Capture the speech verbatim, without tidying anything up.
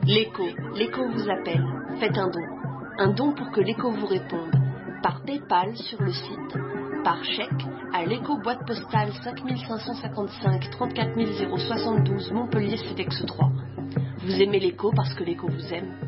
L'écho, l'écho vous appelle. Faites un don. Un don pour que l'écho vous réponde. Par PayPal sur le site, par chèque à l'écho boîte postale cinq cinq cent cinquante-cinq trente-quatre mille soixante-douze Montpellier C E D E X trois. Vous aimez l'écho parce que l'écho vous aime.